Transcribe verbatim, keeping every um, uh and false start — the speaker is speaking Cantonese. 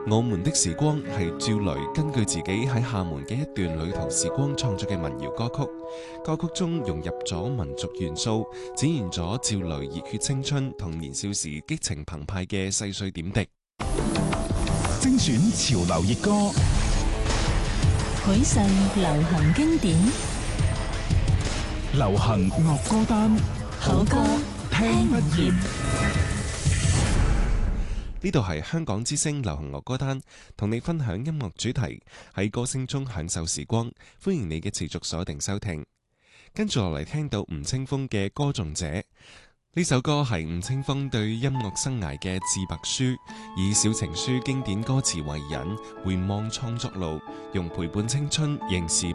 我們的時光係趙雷根據自己喺廈門嘅一段旅途時光創作嘅民謠歌曲，歌曲中融入咗民族元素，展現咗趙雷熱血青春同年少時激情澎湃嘅細碎點滴。 精選潮流熱歌， 許世流行經典， 流行樂歌單， 好歌聽不厭。 呢度係香港之聲流行樂歌單，同你分享音樂主題，喺歌聲中享受時光。歡迎你嘅持續鎖定收聽。跟住落嚟聽到吳青峰嘅《歌頌者》，呢首歌係吳青峰對音樂生涯嘅自白書，以小情書經典歌詞為引，回望創作路，用陪伴青春、凝視